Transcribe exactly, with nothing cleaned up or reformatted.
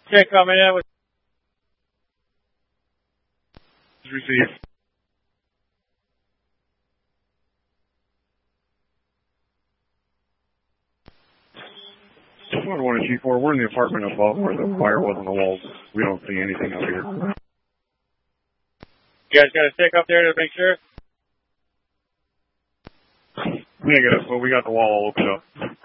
Check coming in with received. one one G four, we're in the apartment above where the wire was on the walls. We don't see anything up here. You guys got a stick up there to make sure? Negative, but we got the wall opened up.